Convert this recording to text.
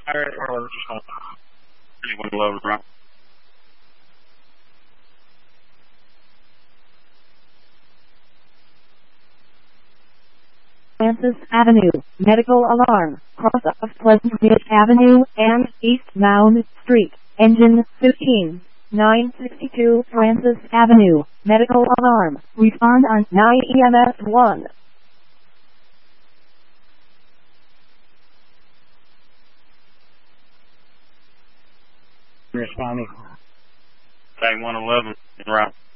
fire or anyone low route. Francis Avenue, medical alarm, cross of Pleasantville Avenue and East Mound Street, engine 15. 962 Francis Avenue, medical alarm, respond on 9 EMS 1. Responding. Same 111 en route.